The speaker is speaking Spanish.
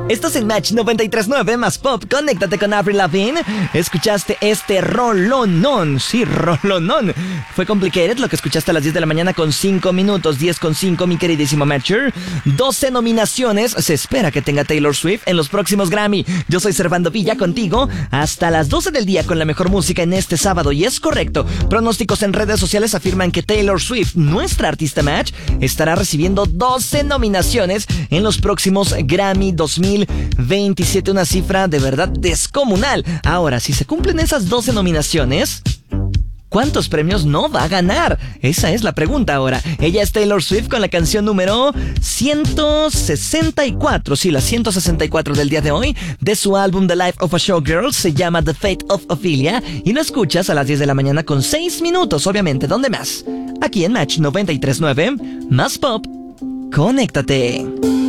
Estás en Match 93.9 más Pop. Conéctate con Avril Lavigne. Escuchaste este rolonón. Sí, rolonón. Fue Complicated, lo que escuchaste a las 10 de la mañana con 5 minutos. 10:05, mi queridísimo Matcher. 12 nominaciones se espera que tenga Taylor Swift en los próximos Grammy. Yo soy Servando Villa contigo hasta las 12 del día con la mejor música en este sábado. Y es correcto, pronósticos en redes sociales afirman que Taylor Swift, nuestra artista Match, estará recibiendo 12 nominaciones en los próximos Grammy 2027, una cifra de verdad descomunal. Ahora, si se cumplen esas 12 nominaciones, ¿cuántos premios no va a ganar? Esa es la pregunta ahora. Ella es Taylor Swift con la canción número 164, sí, la 164 del día de hoy, de su álbum The Life of a Showgirl. Se llama The Fate of Ophelia y lo escuchas a las 10 de la mañana con 6 minutos, obviamente. ¿Dónde más? Aquí en Match 93.9, más Pop. Conéctate.